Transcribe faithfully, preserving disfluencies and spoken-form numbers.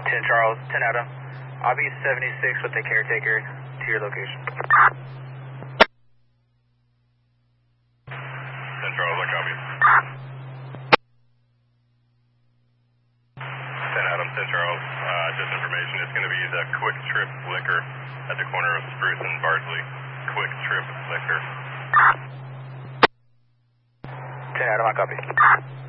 ten Charles, ten Adam. I'll be seventy-six with the caretaker to your location. ten Charles, I copy. ten Adam, ten Charles. Uh, just information, it's going to be the Quick Trip Liquor at the corner of Spruce and Bardsley. Quick Trip Liquor. ten Adam, I copy.